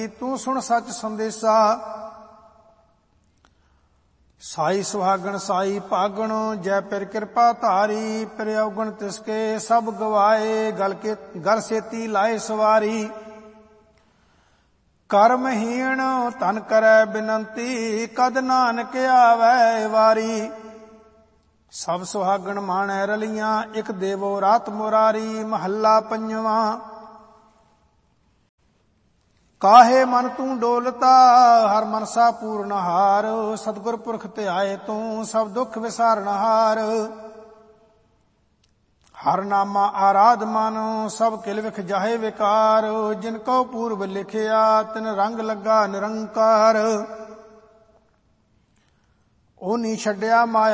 ਤੂੰ ਸੁਣ ਸੱਚ ਸੰਦੇਸਾ। ਸਾਈ ਸੁਹਾਗਣ ਸਾਈ ਭਾਗਣ, ਜੈ ਪਿਰ ਕਿਰਪਾ ਧਾਰੀ। ਪਿਰ ਔਗਣ ਤਿਸਕੇ ਸਭ ਗਵਾਏ, ਗਲ ਸੇਤੀ ਲਾਏ ਸਵਾਰੀ। ਕਰਮਹੀਣ ਧਨ ਕਰੈ ਬਿਨੰਤੀ, ਕਦ ਨਾਨਕ ਆਵੈ ਵਾਰੀ। ਸਭ ਸੁਹਾਗਣ ਮਾਣੈ ਰਲੀਆਂ, ਇਕ ਦੇਵੋ ਰਾਤ ਮੁਰਾਰੀ। ਮਹੱਲਾ ਪੰਜਵਾਂ। ਕਾਹੇ ਮਨ ਤੂੰ ਡੋਲਤਾ, ਹਰ ਮਨਸਾ ਪੂਰਨ ਹਾਰ। ਸਤਿਗੁਰ ਪੁਰਖ ਧਿਆਏ ਤੂੰ, ਸਭ ਦੁੱਖ ਵਿਸਾਰਨ ਹਾਰ। ਹਰ ਨਾਮਾ ਆਰਾਧ ਮਨ, ਸਭ ਕਿਲ ਵਿਖ ਜਾਹੇ ਵਿਕਾਰ। ਜਿਨ ਕਉ ਪੂਰਬ ਲਿਖਿਆ, ਤਿਨ ਰੰਗ ਲੱਗਾ ਨਿਰੰਕਾਰ। ਉਹ ਨੀ ਛੱਡਿਆ ਮਾਇਆ